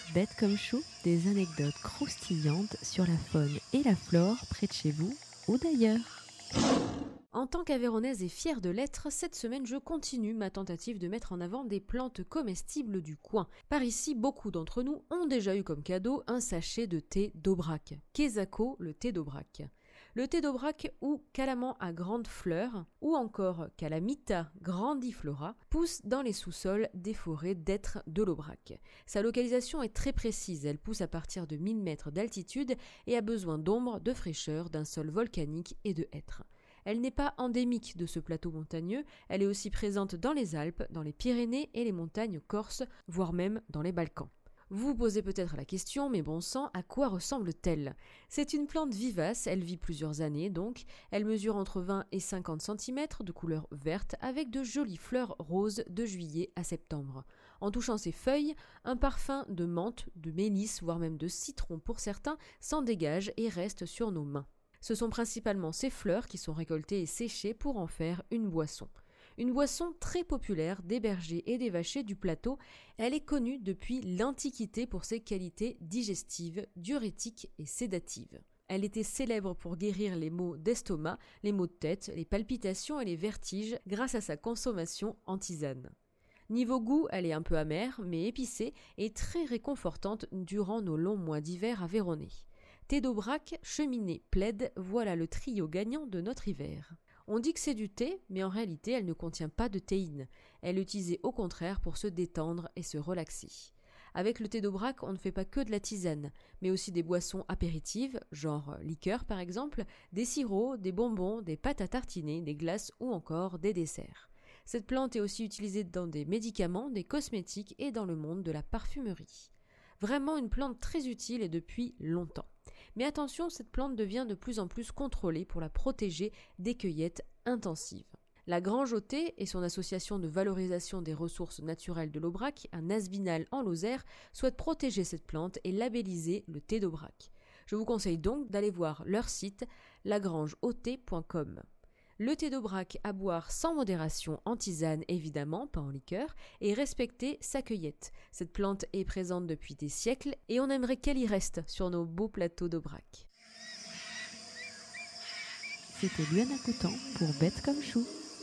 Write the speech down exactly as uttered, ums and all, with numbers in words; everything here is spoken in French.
Bête comme chou, des anecdotes croustillantes sur la faune et la flore près de chez vous ou d'ailleurs. En tant qu'Aveyronnaise et fière de l'être, cette semaine je continue ma tentative de mettre en avant des plantes comestibles du coin. Par ici, beaucoup d'entre nous ont déjà eu comme cadeau un sachet de thé d'Aubrac. Quesaco, le thé d'Aubrac. Le thé d'Aubrac ou Calaman à grandes fleurs ou encore Calamita grandiflora pousse dans les sous-sols des forêts d'hêtres de l'Aubrac. Sa localisation est très précise, elle pousse à partir de mille mètres d'altitude et a besoin d'ombre, de fraîcheur, d'un sol volcanique et de hêtres. Elle n'est pas endémique de ce plateau montagneux, elle est aussi présente dans les Alpes, dans les Pyrénées et les montagnes corses, voire même dans les Balkans. Vous vous posez peut-être la question, mais bon sang, à quoi ressemble-t-elle ? C'est une plante vivace, elle vit plusieurs années donc, elle mesure entre vingt et cinquante centimètres de couleur verte avec de jolies fleurs roses de juillet à septembre. En touchant ses feuilles, un parfum de menthe, de mélisse, voire même de citron pour certains s'en dégage et reste sur nos mains. Ce sont principalement ces fleurs qui sont récoltées et séchées pour en faire une boisson. Une boisson très populaire des bergers et des vachers du plateau, elle est connue depuis l'Antiquité pour ses qualités digestives, diurétiques et sédatives. Elle était célèbre pour guérir les maux d'estomac, les maux de tête, les palpitations et les vertiges grâce à sa consommation en tisane. Niveau goût, elle est un peu amère, mais épicée et très réconfortante durant nos longs mois d'hiver aveyronnais. Thé d'Aubrac, cheminée, plaide, voilà le trio gagnant de notre hiver. On dit que c'est du thé, mais en réalité elle ne contient pas de théine. Elle est utilisée au contraire pour se détendre et se relaxer. Avec le thé d'Aubrac, on ne fait pas que de la tisane, mais aussi des boissons apéritives, genre liqueur par exemple, des sirops, des bonbons, des pâtes à tartiner, des glaces ou encore des desserts. Cette plante est aussi utilisée dans des médicaments, des cosmétiques et dans le monde de la parfumerie. Vraiment une plante très utile et depuis longtemps. Mais attention, cette plante devient de plus en plus contrôlée pour la protéger des cueillettes intensives. La Grange au thé et son association de valorisation des ressources naturelles de l'Aubrac, un Asbinal en Lozère, souhaitent protéger cette plante et labelliser le thé d'Aubrac. Je vous conseille donc d'aller voir leur site lagrange au thé point com. Le thé d'Aubrac à boire sans modération en tisane évidemment, pas en liqueur, et respecter sa cueillette. Cette plante est présente depuis des siècles et on aimerait qu'elle y reste sur nos beaux plateaux d'Aubrac. C'était Luana Coutan pour Bête comme chou.